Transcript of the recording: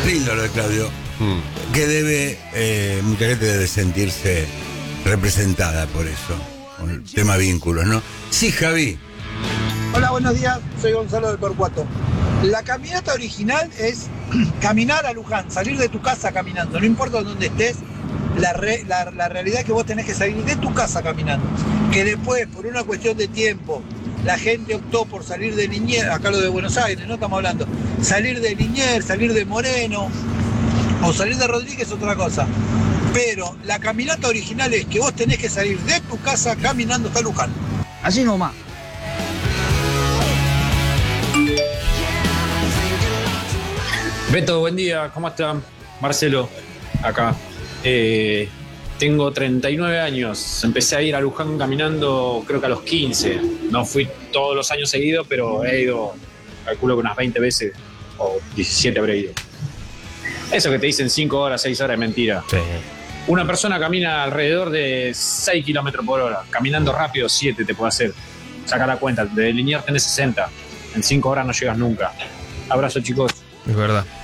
Lindo lo de Claudio. Que debe, mucha gente debe sentirse representada por eso, con el tema vínculos, ¿no? Sí, Javi. Hola, buenos días, soy Gonzalo del Torcuato. La caminata original es caminar a Luján, salir de tu casa caminando, no importa dónde estés, la realidad es que vos tenés que salir de tu casa caminando. Que después, por una cuestión de tiempo, la gente optó por salir de Liniers, acá lo de Buenos Aires, no estamos hablando, salir de Liniers, salir de Moreno, o salir de Rodríguez es otra cosa. Pero la caminata original es que vos tenés que salir de tu casa caminando hasta Luján. Así nomás. Beto, buen día, ¿cómo están? Marcelo, acá. Tengo 39 años, empecé a ir a Luján caminando creo que a los 15. No fui todos los años seguidos, pero he ido, calculo que unas 20 veces, o 17 habré ido. Eso que te dicen 5 horas, 6 horas es mentira. Sí. Una persona camina alrededor de 6 kilómetros por hora, caminando rápido 7 te puede hacer. Saca la cuenta, de Liniers tenés 60, en 5 horas no llegas nunca. Abrazo, chicos. Es verdad.